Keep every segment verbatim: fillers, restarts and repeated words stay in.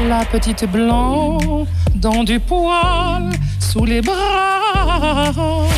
la petite blanc dans du poil sous les bras.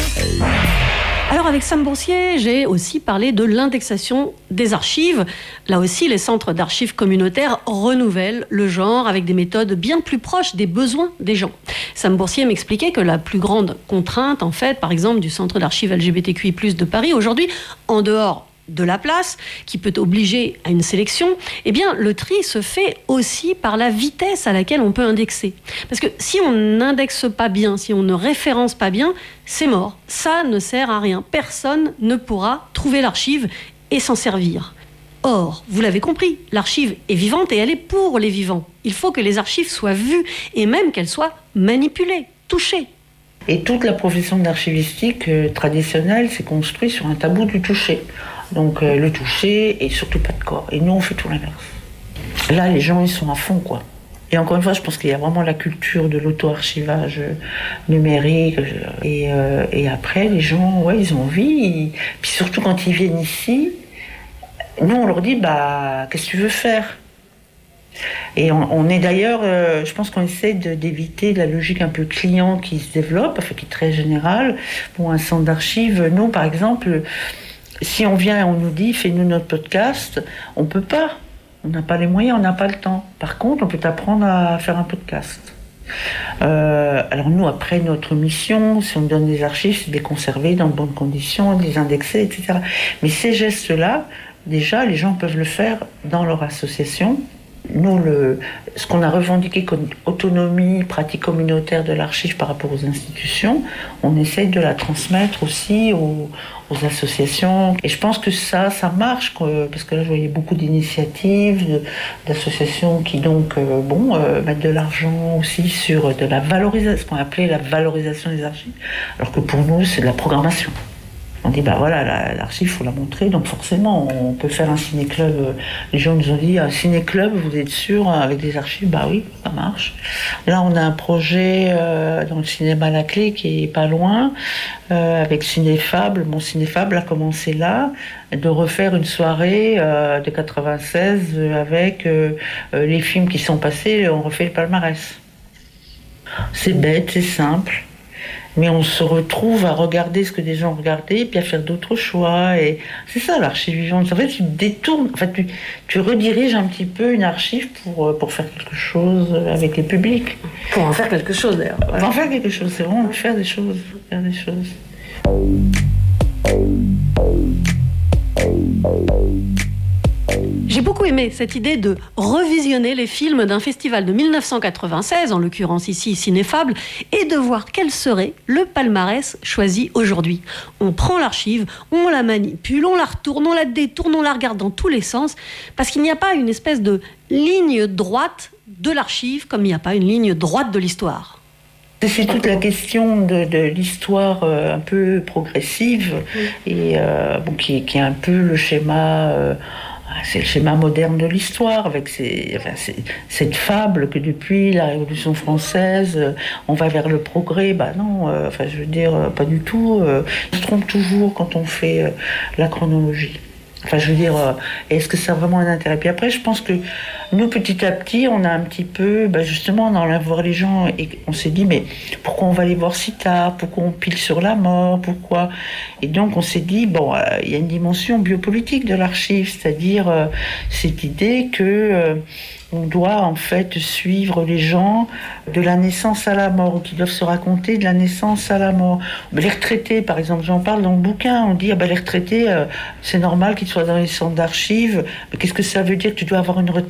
Alors avec Sam Boursier, j'ai aussi parlé de l'indexation des archives. Là aussi, les centres d'archives communautaires renouvellent le genre avec des méthodes bien plus proches des besoins des gens. Sam Boursier m'expliquait que la plus grande contrainte, en fait, par exemple, du centre d'archives L G B T Q I plus, de Paris, aujourd'hui, en dehors de la place, qui peut obliger à une sélection, eh bien, le tri se fait aussi par la vitesse à laquelle on peut indexer. Parce que si on n'indexe pas bien, si on ne référence pas bien, c'est mort. Ça ne sert à rien. Personne ne pourra trouver l'archive et s'en servir. Or, vous l'avez compris, l'archive est vivante et elle est pour les vivants. Il faut que les archives soient vues et même qu'elles soient manipulées, touchées. Et toute la profession d'archivistique euh, traditionnelle s'est construite sur un tabou du toucher. Donc euh, le toucher et surtout pas de corps. Et nous, on fait tout l'inverse. Là, les gens, ils sont à fond, quoi. Et encore une fois, je pense qu'il y a vraiment la culture de l'auto-archivage numérique. Et, euh, et après, les gens, ouais, ils ont envie. Ils... Puis surtout quand ils viennent ici, nous, on leur dit, bah, qu'est-ce que tu veux faire ? Et on, on est d'ailleurs, euh, je pense qu'on essaie de, d'éviter la logique un peu client qui se développe, enfin qui est très générale. Bon, un centre d'archives, nous, par exemple, si on vient et on nous dit, fais-nous notre podcast, on peut pas. On n'a pas les moyens, on n'a pas le temps. Par contre, on peut apprendre à faire un podcast. Euh, alors nous, après, notre mission, si on donne des archives, c'est de les conserver dans de bonnes conditions, de les indexer, et cetera. Mais ces gestes-là, déjà, les gens peuvent le faire dans leur association. Nous, le, ce qu'on a revendiqué comme autonomie, pratique communautaire de l'archive par rapport aux institutions, on essaye de la transmettre aussi aux, aux associations. Et je pense que ça, ça marche, parce que là, je voyais beaucoup d'initiatives, de, d'associations qui donc, euh, bon, euh, mettent de l'argent aussi sur de la valorisation, ce qu'on appelait la valorisation des archives, alors que pour nous, c'est de la programmation. On dit, bah voilà, la, l'archive, il faut la montrer, donc forcément, on peut faire un ciné-club. Les gens nous ont dit, un ciné-club, vous êtes sûr, avec des archives? Bah oui, ça marche. Là, on a un projet euh, dans le cinéma La Clé, qui est pas loin, euh, avec Cinéfable. Mon Cinéfable a commencé là, de refaire une soirée euh, de quatre-vingt-seize avec euh, euh, les films qui sont passés, on refait le palmarès. C'est bête, c'est simple. Mais on se retrouve à regarder ce que des gens regardaient et puis à faire d'autres choix. Et c'est ça l'archive vivante. En fait, tu détournes, en fait, tu, tu rediriges un petit peu une archive pour, pour faire quelque chose avec les publics. Pour en faire quelque chose d'ailleurs. Pour ouais. en faire quelque chose, c'est vraiment faire des choses. Faire des choses. J'ai beaucoup aimé cette idée de revisionner les films d'un festival de dix-neuf cent quatre-vingt-seize, en l'occurrence ici Cinéfable, et de voir quel serait le palmarès choisi aujourd'hui. On prend l'archive, on la manipule, on la retourne, on la détourne, on la regarde dans tous les sens, parce qu'il n'y a pas une espèce de ligne droite de l'archive, comme il n'y a pas une ligne droite de l'histoire. C'est toute la question de, de l'histoire euh, un peu progressive, et euh, bon, qui, qui est un peu le schéma... Euh, C'est le schéma moderne de l'histoire, avec ces, enfin, ces, cette fable que depuis la Révolution française, on va vers le progrès. Bah non, euh, enfin, je veux dire, pas du tout. Euh, on se trompe toujours quand on fait euh, la chronologie. Enfin, je veux dire, euh, est-ce que ça a vraiment un intérêt? Puis après, je pense que nous, petit à petit, on a un petit peu, bah justement, on allait voir les gens et on s'est dit, mais pourquoi on va les voir si tard? Pourquoi on pile sur la mort? Pourquoi? Et donc, on s'est dit, bon, euh, il y a une dimension biopolitique de l'archive, c'est-à-dire euh, cette idée que euh, on doit en fait suivre les gens de la naissance à la mort, ou qui doivent se raconter de la naissance à la mort. Les retraités, par exemple, j'en parle dans le bouquin, on dit, ah ben les retraités, euh, c'est normal qu'ils soient dans les centres d'archives, mais qu'est-ce que ça veut dire? Tu dois avoir une retraite